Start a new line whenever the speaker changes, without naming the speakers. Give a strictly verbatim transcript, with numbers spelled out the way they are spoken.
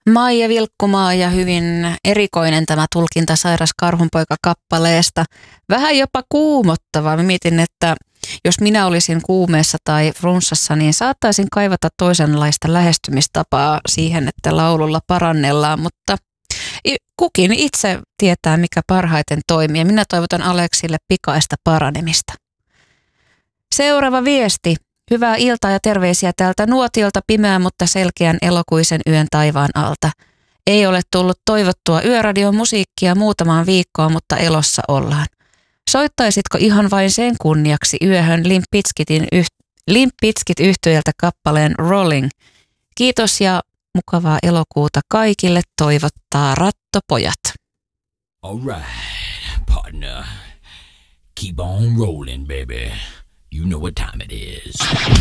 Maija Vilkkumaa ja hyvin erikoinen tämä tulkinta Sairas Karhunpoika-kappaleesta. Vähän jopa kuumottava. Mä mietin, että jos minä olisin kuumeessa tai flunssassa, niin saattaisin kaivata toisenlaista lähestymistapaa siihen, että laululla parannellaan, mutta kukin itse tietää, mikä parhaiten toimii. Minä toivotan Aleksille pikaista paranemista. Seuraava viesti. Hyvää iltaa ja terveisiä täältä nuotiolta pimeän, mutta selkeän elokuisen yön taivaan alta. Ei ole tullut toivottua yöradion musiikkia muutamaan viikkoon, mutta elossa ollaan. Soittaisitko ihan vain sen kunniaksi yöhön Limp Bizkitin yht- Limp Bizkit -yhtyöltä kappaleen Rolling? Kiitos ja mukavaa elokuuta kaikille, toivottaa Rattopojat.
All right, partner. Keep on rolling, baby. You know what time it is.